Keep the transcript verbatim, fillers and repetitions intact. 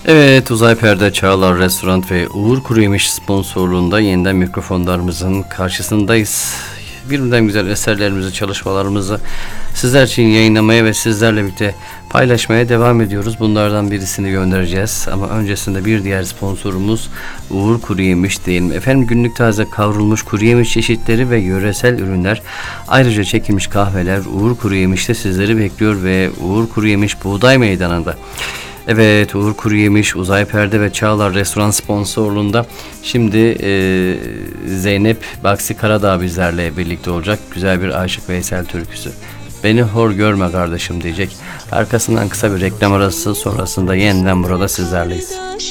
Evet, Uzay Perde, Çağlar Restoran ve Uğur Kuruyemiş sponsorluğunda yeniden mikrofonlarımızın karşısındayız. Birbirinden güzel eserlerimizi, çalışmalarımızı sizler için yayınlamaya ve sizlerle birlikte paylaşmaya devam ediyoruz. Bunlardan birisini göndereceğiz. Ama öncesinde bir diğer sponsorumuz Uğur Kuruyemiş diyelim. Efendim, günlük taze kavrulmuş kuruyemiş çeşitleri ve yöresel ürünler, ayrıca çekilmiş kahveler Uğur Kuruyemiş'te sizleri bekliyor ve Uğur Kuruyemiş Buğday Meydanı'nda. Evet, Uğur Kuruyemiş, Uzay Perde ve Çağlar Restoran sponsorluğunda şimdi e, Zeynep Baksi Karadağ bizlerle birlikte olacak. Güzel bir Aşık Veysel türküsü. Beni hor görme kardeşim diyecek. Arkasından kısa bir reklam arası, sonrasında yeniden burada sizlerleyiz.